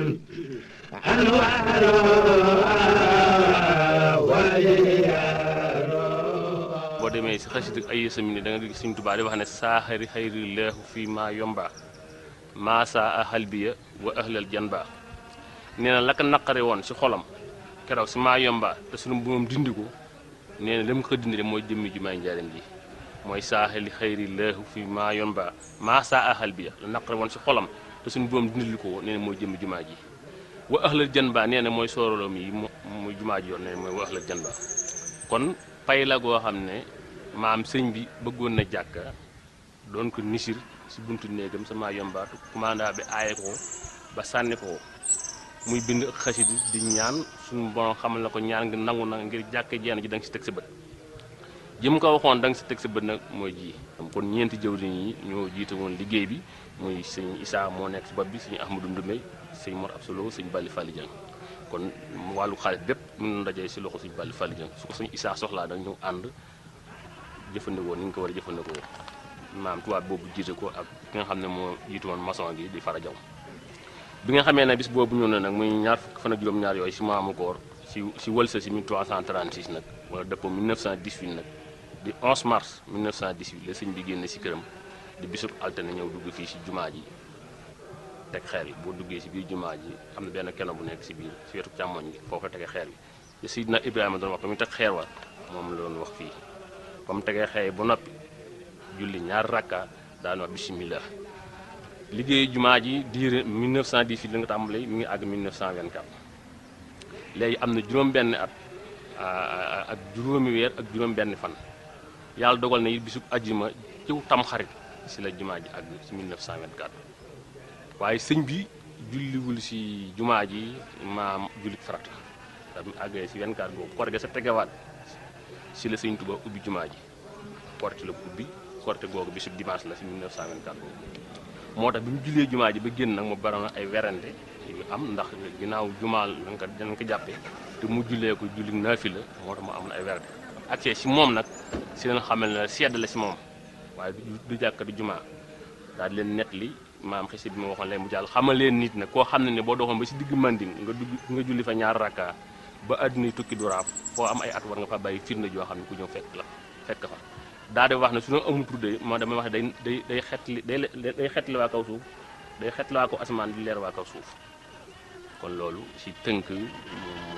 boo demee si xasida ay yësam ni da nga gis Sëñ Tuubaa di wax ne saaxari xayri leexu fii maa yomba maasaa a xalbiya wa ahlal janba nee na la ko naqare woon si xolam keroog si maa yomba te sunu moom dindi ko nee na lam ko dindi de mooy jëmmi jumaay Njaaréem ji mooy saaxali xayri leexu fii maa yomba maasaa a xalbiya la naqare woon si xolam te suñu boom dindil ko nee na mooy jëmmi jumaa ji wa ahlal janba nee na mooy sooroloom yi muy jumaa ji yoon nee na mooy wa ahlal janba kon pay la goo xam ne maam sëñ bi bëggoon na jàkka doon ko nisir si buntu néegam sama yombaatu commanda bi aaye ko ba sànni ko muy bind ak xasidi di ñaan suñu borom xamal na ko ñaan nga nangu na ngir jàkke jenn ji da nga si teg sa bët jëm ko waxoon da nga si teg sa bët nag mooy ji kon ñeenti jëwriñ yi ñoo jiite woon liggéey bi muy sëñ Issa moo nekk si bopp bi sëñ Ahmadou Ndoumé sëñ Mor Absolo sëñ Bali Fally Dieng kon wàllu xaalis bépp mën na dajee si loxo sëñ Bali Fally Dieng su ko sëñ Issa soxlaa da ñu ànd jëfandikoo ni nga ko war a jëfandikoo maam tubaab boobu jiite ko ak ki nga xam ne moo jiitu woon maçon gi di Fara Jaw bi nga xamee ne bis boobu ñëw na nag muy ñaar fukki fan ak juróom-ñaar yooyu si maamu koor si wëlsa si 1336 nag wala dëppoo 1918 nag di 11 mars 1918 la sëñ bi génne si këram di bisub altine ñëw dugg fii si jumaa ji teg xeer yi boo duggee si biir jumaa ji am na benn keno bu nekk si biir si wetu càmmoñ gi foofu la tegee xeer bi te Sidna Ibrahima doon wax ba mu teg xeer wa moom la doon wax fii ba mu tegee xeer ba noppi julli ñaar rakka daan wax bismillah liggéeyu jumaa ji diire 1918 la nga tàmbalee mi ngi àgg 1924 léegi am na juróom-benn at ak juróomi weer ak juróom-benn fan yàlla dogal na it bisub ajjuma ciw tam xarit si la jumaa ji àgg si 1924 waaye sëñ bi julliwul si jumaa ji maam jullit farata da mu àggee si 24 boobu koor ga sa tegewaat si la sëñ Tuubaa ubbi jumaa ji korte la ubbi korte googu bisub dimanche la si 1924 boobu moo tax bi mu jullee jumaa ji ba génn nag mu bari na ay werante yu am ndax ginnaaw jumaal dañ ko jàppee te mu jullee ko julli naafi la moo tax mu am na ay werante accès si moom nag si leen xamal ne sedd la si moom waaye du jàkka du jumaa daal di leen net li maam xisi bi ma waxoon leen mu jàll xamal leen nit nag koo xam ne boo doxoon ba si digg manding nga julli fa ñaar rakka ba àdduna tukki du raaf foo am ay at war nga fa bàyyi firnde joo xam ne ku ñëw fekk fa daal di wax ne su ñu amul tudde moo damay wax ne day xetli waa kaw suuf day xetli waa kaw asamaan di leer waa kaw suuf kon loolu si tënk moom